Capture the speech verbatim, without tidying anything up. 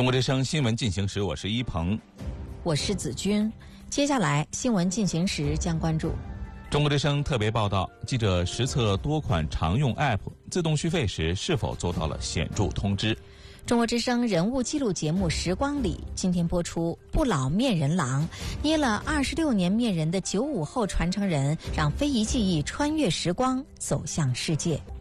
中国之声新闻进行时，我是一鹏， 我是子君。接下来新闻进行时将关注中国之声特别报道，记者实测多款常用 App 自动续费时是否做到了显著通知。 中国之声人物纪录节目《时光里》今天播出，不老面人郎捏了二十六年面人的九五后传承人，让非遗技艺穿越时光，走向世界。